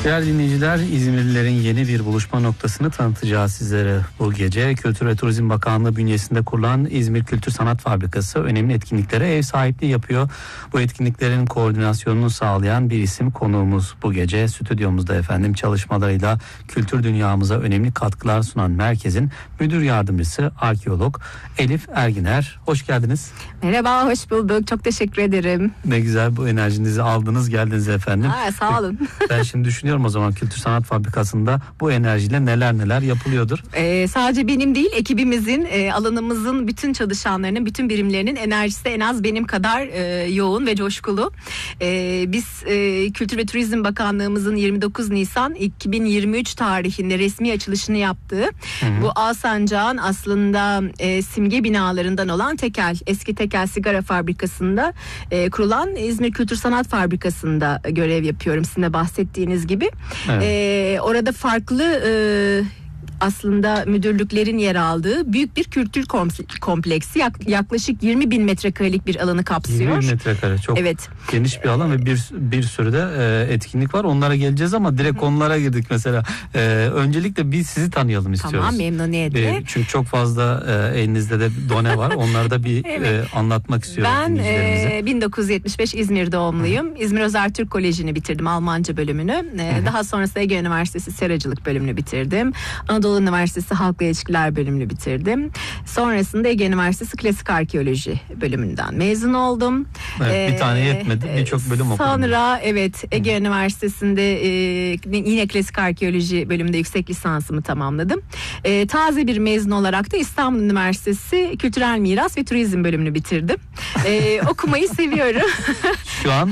Değerli dinleyiciler, İzmirlilerin yeni bir buluşma noktasını tanıtacağız sizlere bu gece. Kültür ve Turizm Bakanlığı bünyesinde kurulan İzmir Kültür Sanat Fabrikası önemli etkinliklere ev sahipliği yapıyor. Bu etkinliklerin koordinasyonunu sağlayan bir isim konuğumuz bu gece. Stüdyomuzda efendim, çalışmalarıyla kültür dünyamıza önemli katkılar sunan merkezin müdür yardımcısı arkeolog Elif Erginer. Hoş geldiniz. Merhaba, hoş bulduk. Çok teşekkür ederim. Ne güzel, bu enerjinizi aldınız geldiniz efendim. Sağ olun. Ben şimdi düşünüyorum, o zaman Kültür Sanat Fabrikası'nda bu enerjiyle neler yapılıyordur. Sadece benim değil, ekibimizin, alanımızın bütün çalışanlarının, bütün birimlerinin enerjisi en az benim kadar yoğun ve coşkulu. Biz Kültür ve Turizm Bakanlığımızın 29 Nisan 2023 tarihinde resmi açılışını yaptığı bu Alsancak'ın aslında simge binalarından olan eski Tekel Sigara Fabrikası'nda kurulan İzmir Kültür Sanat Fabrikası'nda görev yapıyorum, sizin de bahsettiğiniz gibi. Evet. Orada farklı aslında müdürlüklerin yer aldığı büyük bir kültür kompleksi, yaklaşık 20 bin metrekarelik bir alanı kapsıyor. 20 bin metrekare çok geniş bir alan ve bir sürü de etkinlik var. Onlara geleceğiz ama direkt onlara girdik mesela. Öncelikle biz sizi tanıyalım istiyoruz. Tamam, memnuniyetle. Çünkü çok fazla elinizde de done var. Onları da bir anlatmak istiyorum. Ben 1975 İzmir doğumluyum. İzmir Özertürk Koleji'ni bitirdim, Almanca bölümünü. Daha sonrasında Ege Üniversitesi Seracılık bölümünü bitirdim. Anadolu Üniversitesi Halkla İlişkiler bölümünü bitirdim. Sonrasında Ege Üniversitesi Klasik Arkeoloji bölümünden mezun oldum. Evet, bir tane yetmedi. Birçok bölüm okudum. Sonra Ege Üniversitesi'nde yine Klasik Arkeoloji bölümünde yüksek lisansımı tamamladım. Taze bir mezun olarak da İstanbul Üniversitesi Kültürel Miras ve Turizm bölümünü bitirdim. Okumayı seviyorum. Şu an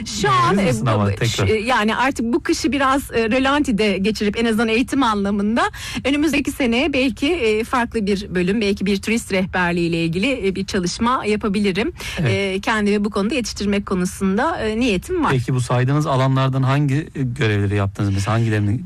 yani artık bu kışı biraz rölantide geçirip en azından eğitim anlamında önümüzdeki sene belki farklı bir bölüm, belki bir turist rehberliği ile ilgili bir çalışma yapabilirim. Evet. Kendimi bu konuda yetiştirmek konusunda niyetim var. Peki bu saydığınız alanlardan hangi görevleri yaptınız mesela, hangilerini?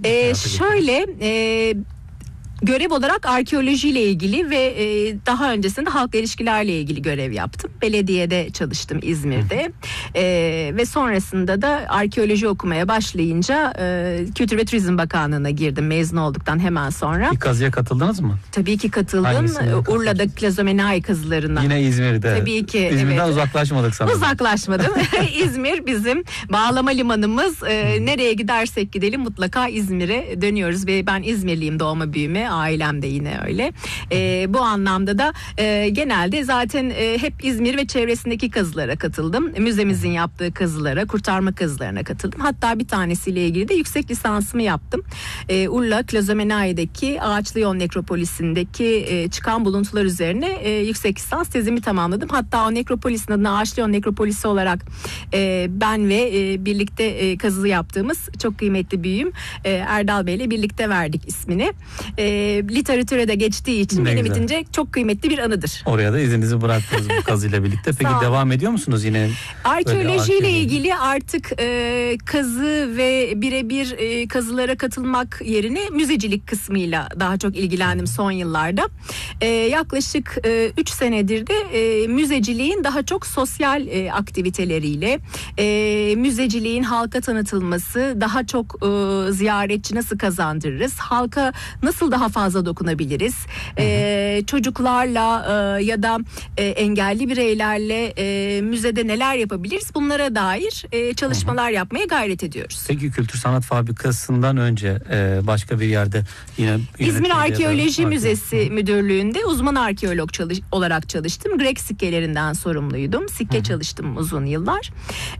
Görev olarak arkeolojiyle ilgili ve daha öncesinde halkla ilişkilerle ilgili görev yaptım. Belediyede çalıştım İzmir'de. Ve sonrasında da arkeoloji okumaya başlayınca Kültür ve Turizm Bakanlığı'na girdim mezun olduktan hemen sonra. Bir kazıya katıldınız mı? Tabii ki katıldım. Urla'da Klazomenai kazılarına. Yine İzmir'de. Tabii ki. İzmir'den uzaklaşmadık sanırım. Uzaklaşmadım. İzmir bizim bağlama limanımız. Nereye gidersek gidelim mutlaka İzmir'e dönüyoruz ve ben İzmirliyim doğma büyüme. Ailem de yine öyle. Bu anlamda da genelde zaten hep İzmir ve çevresindeki kazılara katıldım. Müzemizin yaptığı kazılara, kurtarma kazılarına katıldım. Hatta bir tanesiyle ilgili de yüksek lisansımı yaptım. Urla Klazomenai'deki Ağaçlı Yol Nekropolisi'ndeki çıkan buluntular üzerine yüksek lisans tezimi tamamladım. Hatta o nekropolisin adına Ağaçlı Yol Nekropolisi olarak ben ve birlikte kazı yaptığımız çok kıymetli büyüğüm Erdal Bey ile birlikte verdik ismini. Literatüre de geçtiği için benim için çok kıymetli bir anıdır. Oraya da izinizi bıraktınız bu kazıyla birlikte. Peki devam ediyor musunuz yine? Arkeolojiyle ilgili artık kazı ve birebir kazılara katılmak yerine müzecilik kısmıyla daha çok ilgilendim son yıllarda. Yaklaşık 3 senedir de müzeciliğin daha çok sosyal aktiviteleriyle, müzeciliğin halka tanıtılması, daha çok ziyaretçi nasıl kazandırırız, halka nasıl daha fazla dokunabiliriz, çocuklarla ya da engelli bireylerle müzede neler yapabiliriz, bunlara dair çalışmalar yapmaya gayret ediyoruz. Peki Kültür Sanat Fabrikası'ndan önce başka bir yerde yine İzmir Arkeoloji Müzesi Müdürlüğü'nde uzman arkeolog olarak çalıştım. Grek sikkelerinden sorumluydum. Sikke çalıştım uzun yıllar.